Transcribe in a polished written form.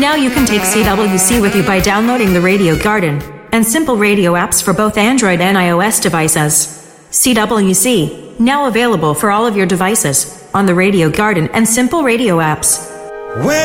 Now you can take CWC with you by downloading the Radio Garden and Simple Radio apps for both Android and iOS devices. CWC, now available for all of your devices on the Radio Garden and Simple Radio apps. When